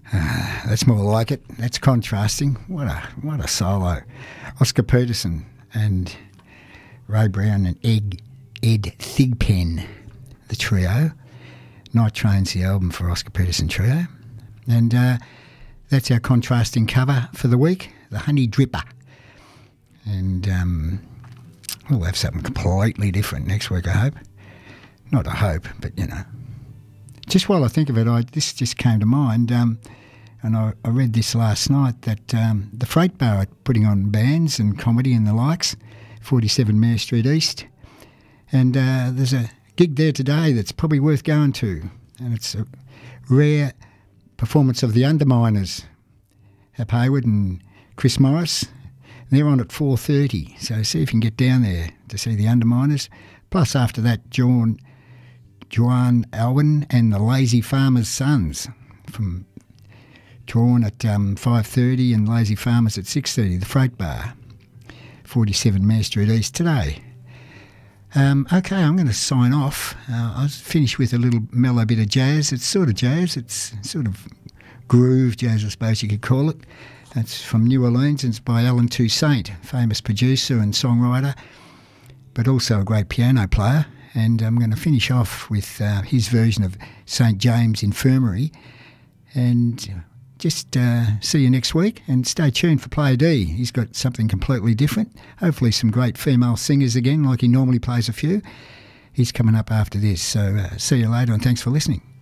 That's more like it. That's contrasting. What a solo. Oscar Peterson and Ray Brown and Ed Thigpen, the trio. Night Train's the album for Oscar Peterson Trio. And that's our contrasting cover for the week, the Honey Dripper. And we'll have something completely different next week, I hope. Not a hope, but, you know. Just while I think of it, this just came to mind, and I read this last night, that the Freight Bar are putting on bands and comedy and the likes, 47 Mare Street East. And there's a gig there today that's probably worth going to, and it's a rare performance of the Underminers, Hap Hayward and Chris Morris. They're on at 4:30, so see if you can get down there to see the Underminers. Plus, after that, Joan Alwyn and the Lazy Farmers' Sons from Drawn at 5:30 and Lazy Farmers at 6:30, the Freight Bar, 47 Mare Street East today. Okay, I'm going to sign off. I'll finish with a little mellow bit of jazz. It's sort of jazz. It's sort of groove jazz, I suppose you could call it. It's from New Orleans, and it's by Alan Toussaint, famous producer and songwriter, but also a great piano player. And I'm going to finish off with his version of St. James Infirmary. And just see you next week, and stay tuned for Player D. He's got something completely different. Hopefully some great female singers again, like he normally plays a few. He's coming up after this. So see you later, and thanks for listening.